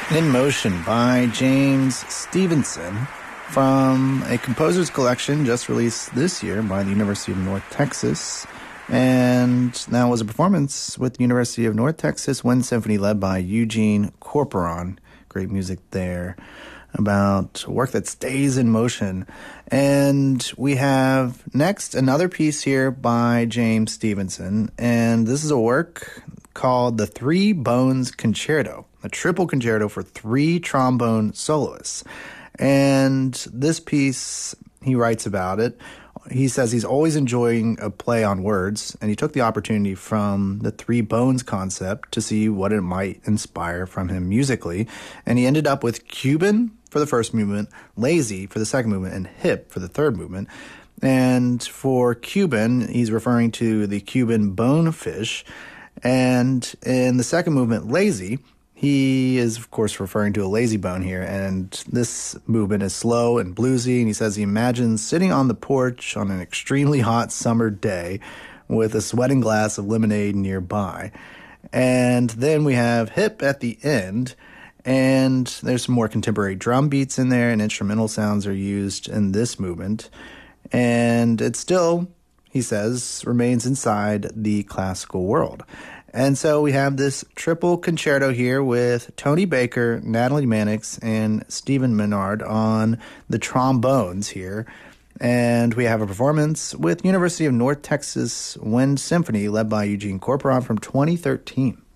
In Motion by James Stevenson from a composer's collection just released this year by the University of North Texas. And that was a performance with the University of North Texas Wind Symphony led by Eugene Corporon. Great music there about work that stays in motion. And we have next another piece here by James Stevenson. And this is a work called The Three Bones Concerto, a triple concerto for three trombone soloists. And this piece, he writes about it. He says he's always enjoying a play on words, and he took the opportunity from the three bones concept to see what it might inspire from him musically. And he ended up with Cuban for the first movement, lazy for the second movement, and hip for the third movement. And for Cuban, he's referring to the Cuban bonefish. And in the second movement, lazy, he is, of course, referring to a lazy bone here, and this movement is slow and bluesy, and he says he imagines sitting on the porch on an extremely hot summer day with a sweating glass of lemonade nearby. And then we have hip at the end, and there's some more contemporary drum beats in there, and instrumental sounds are used in this movement. And it still, he says, remains inside the classical world. And so we have this triple concerto here with Tony Baker, Natalie Mannix, and Stephen Menard on the trombones here. And we have a performance with University of North Texas Wind Symphony led by Eugene Corporon from 2013.